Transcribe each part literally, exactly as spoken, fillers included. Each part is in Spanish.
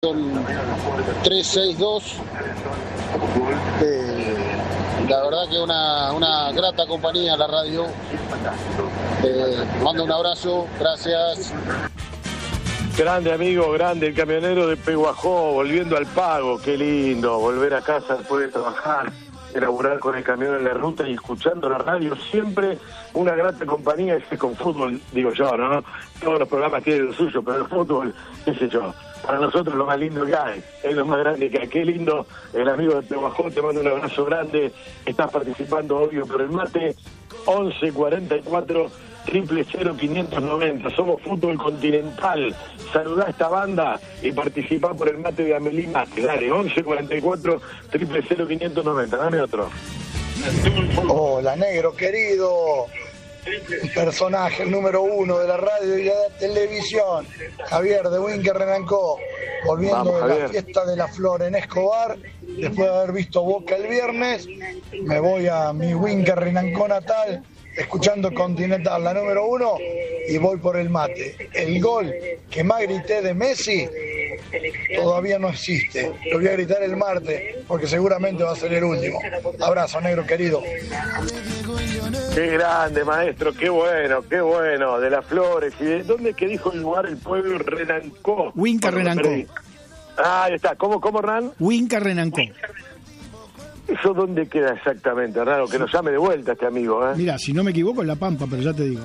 Washington tres seis dos. Eh, la verdad que una, una grata compañía la radio. Eh, mando un abrazo, gracias. Grande amigo, grande, el camionero de Peguajó, volviendo al pago, qué lindo, volver a casa después de trabajar, elaborar con el camión en la ruta y escuchando la radio, siempre una grata compañía. Ese con fútbol, digo yo, ¿no? Todos los programas tienen lo suyo, pero el fútbol, qué sé yo, para nosotros lo más lindo que hay, es lo más grande que hay. Qué lindo, el amigo de Peguajó, te mando un abrazo grande, estás participando, obvio, por el mate, once cuarenta y cuatro triple cero quinientos noventa, somos Fútbol Continental. Saludá a esta banda y participá por el mate de Amelí Mate. Dale, once cuarenta y cuatro triple cero quinientos noventa, dame otro. Hola, negro querido, el personaje, el número uno de la radio y de la televisión, Javier de Winker Renancó, volviendo Vamos, de Javier. La fiesta de la Flor en Escobar, después de haber visto Boca el viernes, me voy a mi Winker Renancó natal, escuchando Continental, la número uno, y voy por el mate. El gol que más grité de Messi todavía no existe. Lo voy a gritar el martes, porque seguramente va a ser el último. Abrazo, negro querido. Qué grande, maestro, qué bueno, qué bueno. De las Flores. ¿Y de dónde es que dijo el lugar, el pueblo? Renancó. Winca Renancó. Ah, ahí está. ¿Cómo, cómo, Hernán? Winca Renancó. ¿Eso dónde queda exactamente, Hernán? Que nos llame de vuelta este amigo, ¿eh? Mira, si no me equivoco, en La Pampa, pero ya te digo.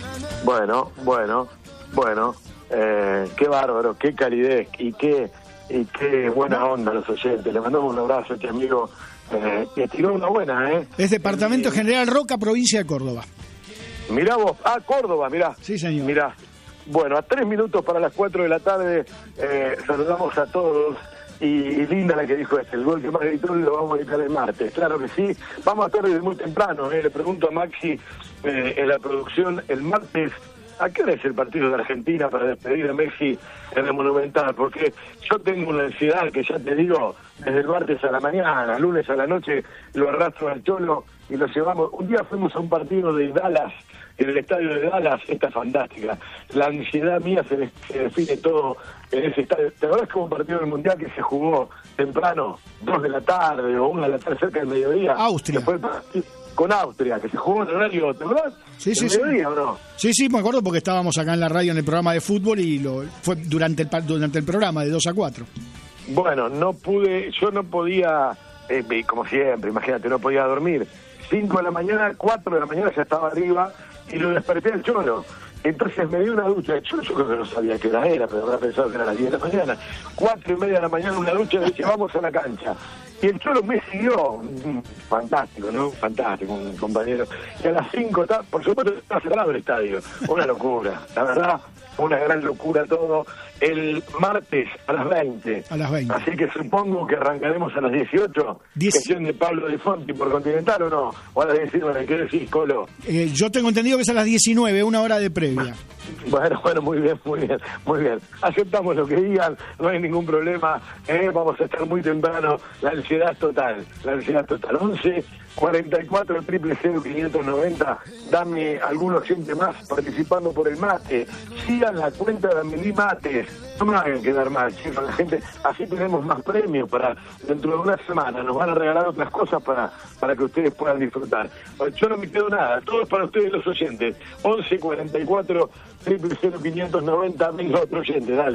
Bueno, bueno, bueno. Eh, qué bárbaro, qué calidez y qué y qué buena onda los oyentes. Le mandamos un abrazo a este amigo eh, que tiró una buena, ¿eh? Es Departamento eh, General Roca, provincia de Córdoba. Mirá vos, ah, Córdoba, mirá. Sí, señor. Mirá. Bueno, a tres minutos para las cuatro de la tarde, eh, saludamos a todos. Y, y linda la que dijo este, el gol que más gritó lo vamos a gritar el martes. Claro que sí, vamos a estar desde muy temprano, ¿eh? Le pregunto a Maxi eh, en la producción, el martes, ¿a qué hora es el partido de Argentina para despedir a Messi en el Monumental? Porque yo tengo una ansiedad que ya te digo, desde el martes a la mañana, lunes a la noche, lo arrastro al Cholo y lo llevamos. Un día fuimos a un partido de Dallas, en el estadio de Dallas, esta es fantástica. La ansiedad mía se, se define todo en ese estadio. ¿Te acordás que hubo un partido del Mundial que se jugó temprano, dos de la tarde o una de la tarde, cerca del mediodía? Austria. Que fue con Austria, que se jugó en horario, ¿te acordás? Sí, sí, ¿El sí. mediodía o no? Sí, sí, me acuerdo porque estábamos acá en la radio en el programa de fútbol y lo fue durante el, durante el programa de dos a cuatro. Bueno, no pude, yo no podía, eh, como siempre, imagínate, no podía dormir. cinco de la mañana, cuatro de la mañana ya estaba arriba y lo desperté al Cholo. Entonces me dio una ducha de Cholo, yo creo que no sabía qué hora era, pero habrá pensado que era las diez de la mañana. Cuatro y media de la mañana una ducha y dije, vamos a la cancha. Y el Cholo me siguió, fantástico, ¿no? Fantástico, un compañero. Y a las cinco, por supuesto, estaba cerrado el estadio. Una locura, la verdad, una gran locura todo. El martes a las veinte. A las veinte. Así que supongo que arrancaremos a las dieciocho. Diez... Gestión de Pablo de Fonti por Continental, ¿o no? O a las diecinueve, ¿qué decís, Colo? Eh, yo tengo entendido que es a las diecinueve, una hora de previa. Bueno, bueno, muy bien, muy bien, muy bien. Aceptamos lo que digan, no hay ningún problema. Eh, vamos a estar muy temprano. La ansiedad total, la ansiedad total. once cuarenta y cuatro triple cero quinientos noventa. Dame algún oyente más participando por el mate. Sigan la cuenta de Amelí Mates. No me hagan quedar mal, chicos, la gente. Así tenemos más premios para dentro de una semana. Nos van a regalar otras cosas para, para que ustedes puedan disfrutar. Yo no me quedo nada. Todo es para ustedes los oyentes. once cuarenta y cuatro triple cero quinientos noventa. Venga otro oyente, dale.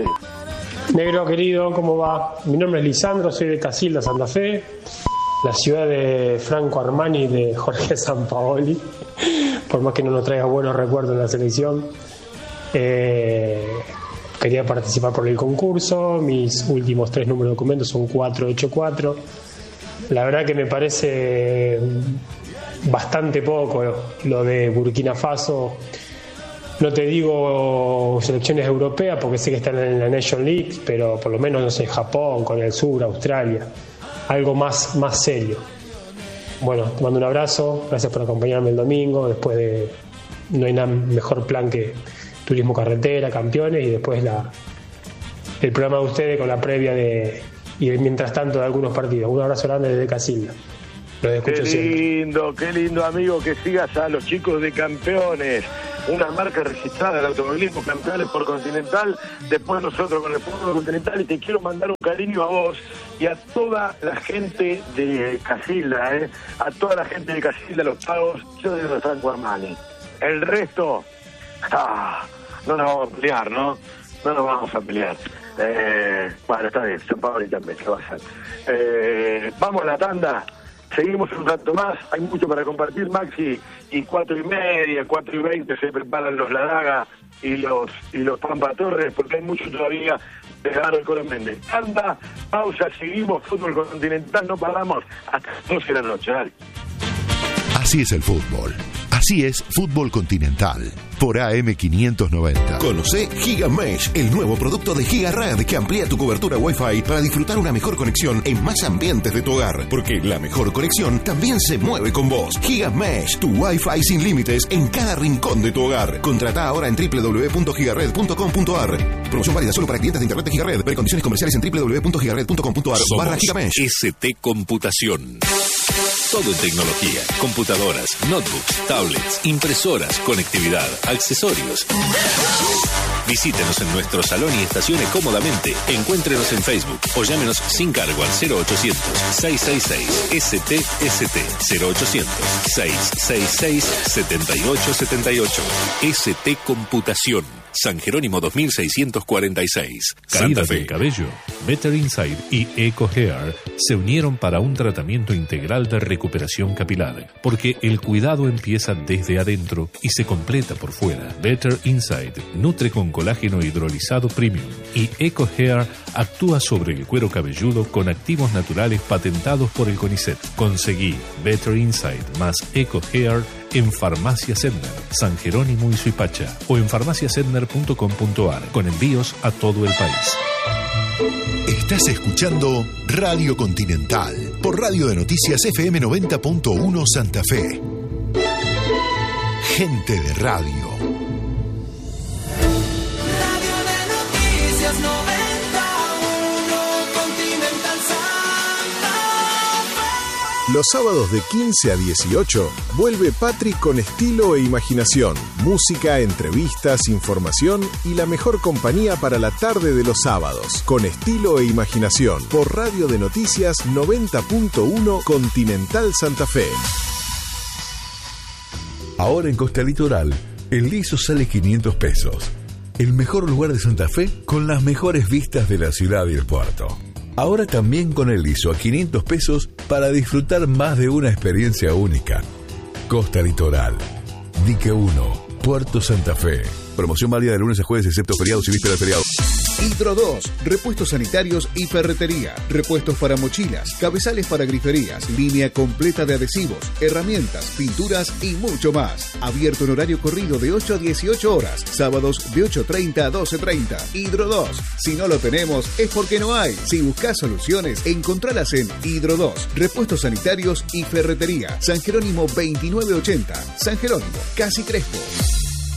Negro querido, ¿cómo va? Mi nombre es Lisandro, soy de Casilda, Santa Fe, la ciudad de Franco Armani y de Jorge Sampaoli, por más que no nos traiga buenos recuerdos en la selección. Eh, quería participar por el concurso, mis últimos tres números de documentos son cuatro ocho cuatro. La verdad que me parece bastante poco lo de Burkina Faso. No te digo selecciones europeas porque sé que están en la Nation League, pero por lo menos, no sé, Japón, Corea del Sur, Australia, algo más, más serio. Bueno, te mando un abrazo, gracias por acompañarme el domingo, después de, no hay nada mejor plan que turismo carretera, campeones, y después la el programa de ustedes con la previa de y mientras tanto de algunos partidos. Un abrazo grande desde Casilda. Los escucho qué siempre. lindo, qué lindo amigo, que sigas a los chicos de Campeones. una marca registrada del automovilismo, campeones por Continental, después nosotros con el fútbol Continental, y te quiero mandar un cariño a vos y a toda la gente de Casilda, ¿eh? a toda la gente de Casilda, los pagos, yo de Franco Armani. El resto, ah, no nos vamos a pelear, ¿no? No nos vamos a pelear. Eh, bueno, está bien, San Paoli también se va a hacer. Eh, vamos a la tanda. Seguimos un rato más, hay mucho para compartir, Maxi, y cuatro y media, cuatro y veinte se preparan los Ladaga y los y los Pampa Torres, porque hay mucho todavía de Garo y Colo Méndez. Anda, pausa, seguimos, fútbol Continental, no paramos hasta las doce de la noche, dale. Así es el fútbol. Así es Fútbol Continental, por A M quinientos noventa. Conoce GigaMesh, el nuevo producto de GigaRed que amplía tu cobertura Wi-Fi para disfrutar una mejor conexión en más ambientes de tu hogar. Porque la mejor conexión también se mueve con vos. GigaMesh, tu Wi-Fi sin límites en cada rincón de tu hogar. Contrata ahora en doble u doble u doble u punto gigared punto com punto a r. Promoción válida solo para clientes de internet de GigaRed. Ver condiciones comerciales en doble u doble u doble u punto gigared punto com punto a r barra GigaMesh. S T Computación. Todo en tecnología, computadoras, notebooks, tablets, impresoras, conectividad, accesorios. Visítenos en nuestro salón y estacione cómodamente. Encuéntrenos en Facebook o llámenos sin cargo al cero ochocientos, seiscientos sesenta y seis S T S T cero ochocientos, seiscientos sesenta y seis, setenta y ocho setenta y ocho. S T Computación. San Jerónimo dos mil seiscientos cuarenta y seis. Caídas del cabello, Better Inside y Eco Hair se unieron para un tratamiento integral de recuperación capilar, porque el cuidado empieza desde adentro y se completa por fuera. Better Inside nutre con colágeno hidrolizado premium y Eco Hair actúa sobre el cuero cabelludo con activos naturales patentados por el CONICET. Conseguí Better Inside más Eco Hair en Farmacia Sedner, San Jerónimo y Suipacha, o en farmacia sedner punto com punto a r, con envíos a todo el país. Estás escuchando Radio Continental por Radio de Noticias F M noventa punto uno Santa Fe. Gente de radio. Radio de Noticias noventa y uno Continental Santa Fe. Los sábados de quince a dieciocho vuelve Patrick con estilo e imaginación, música, entrevistas, información y la mejor compañía para la tarde de los sábados. Con estilo e imaginación por Radio de Noticias noventa punto uno Continental Santa Fe. Ahora en Costa Litoral, el liso sale quinientos pesos. El mejor lugar de Santa Fe con las mejores vistas de la ciudad y el puerto. Ahora también con el liso a quinientos pesos para disfrutar más de una experiencia única. Costa Litoral, Dique uno, Puerto Santa Fe. Promoción válida de lunes a jueves excepto feriados y vísperas de feriado. Hidro dos, repuestos sanitarios y ferretería, repuestos para mochilas, cabezales para griferías, línea completa de adhesivos, herramientas, pinturas y mucho más. Abierto en horario corrido de ocho a dieciocho horas, sábados de ocho treinta a doce treinta. Hidro dos, si no lo tenemos es porque no hay. Si buscas soluciones, encontralas en Hidro dos, repuestos sanitarios y ferretería. San Jerónimo veintinueve ochenta, San Jerónimo, Casi Crespo.